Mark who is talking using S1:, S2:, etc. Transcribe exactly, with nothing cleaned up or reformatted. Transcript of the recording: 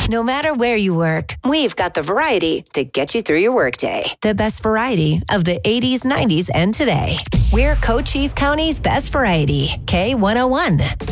S1: No matter where you work, we've got the variety to get you through your workday. The best variety of the eighties, nineties, and today. We're Cochise County's best variety. K one oh one.